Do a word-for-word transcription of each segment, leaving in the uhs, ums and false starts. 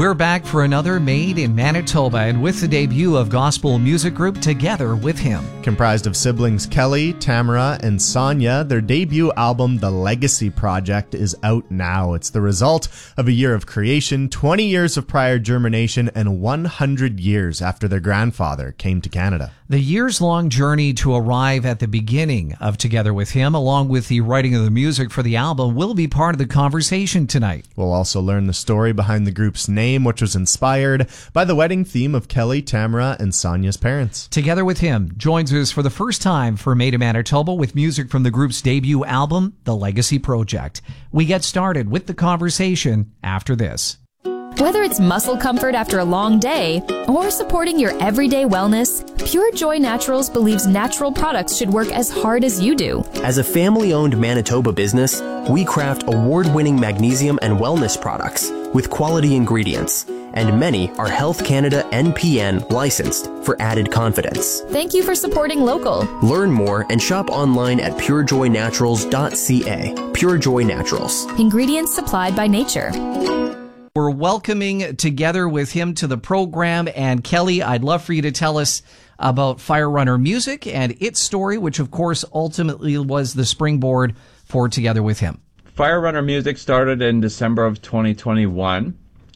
We're back for another Made in Manitoba, and with the debut of gospel music group Together with Him. Comprised of siblings Kelly, Tamara, and Sonia, their debut album, The Legacy Project, is out now. It's the result of a year of creation, twenty years of prior germination, and one hundred years after their grandfather came to Canada. The years-long journey to arrive at the beginning of Together with Him, along with the writing of the music for the album, will be part of the conversation tonight. We'll also learn the story behind the group's name, which was inspired by the wedding theme of Kelly, Tamara, and Sonia's parents. Together with Him joins us for the first time for Made in Manitoba with music from the group's debut album, The Legacy Project. We get started with the conversation after this. Whether it's muscle comfort after a long day or supporting your everyday wellness, Pure Joy Naturals believes natural products should work as hard as you do. As a family-owned Manitoba business, we craft award-winning magnesium and wellness products with quality ingredients, and many are Health Canada N P N licensed for added confidence. Thank you for supporting local. Learn more and shop online at pure joy naturals dot c a. Pure Joy Naturals. Ingredients supplied by nature. We're welcoming Together with Him to the program. And Kelly, I'd love for you to tell us about Fire Runner Music and its story, which of course ultimately was the springboard for Together with Him. Fire Runner Music started in December of twenty twenty-one,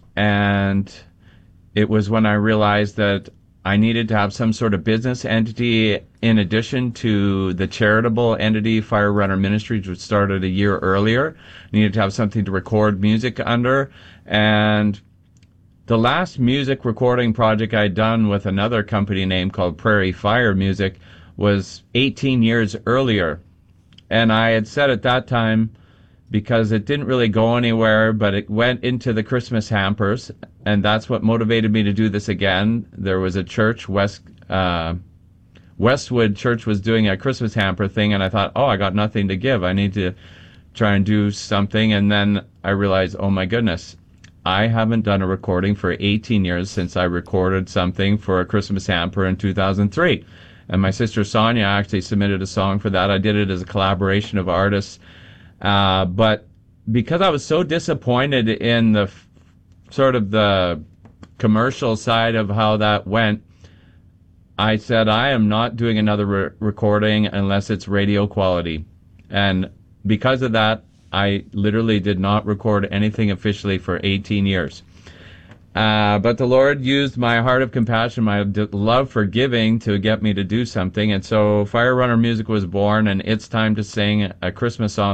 and it was when I realized that I needed to have some sort of business entity in addition to the charitable entity, Fire Runner Ministries, which started a year earlier. I needed to have something to record music under. And the last music recording project I'd done with another company name called Prairie Fire Music was eighteen years earlier. And I had said at that time, because it didn't really go anywhere, but it went into the Christmas hampers, and that's what motivated me to do this again. There was a church, West uh, Westwood Church was doing a Christmas hamper thing, and I thought, oh, I got nothing to give. I need to try and do something. And then I realized, oh my goodness, I haven't done a recording for eighteen years since I recorded something for a Christmas hamper in two thousand three. And my sister Sonia actually submitted a song for that. I did it as a collaboration of artists. Uh, but because I was so disappointed in the f- sort of the commercial side of how that went, I said, I am not doing another re- recording unless it's radio quality. And because of that, I literally did not record anything officially for eighteen years. Uh, but the Lord used my heart of compassion, my d- love for giving to get me to do something. And so Fire Runner Music was born, and It's Time to Sing, a Christmas song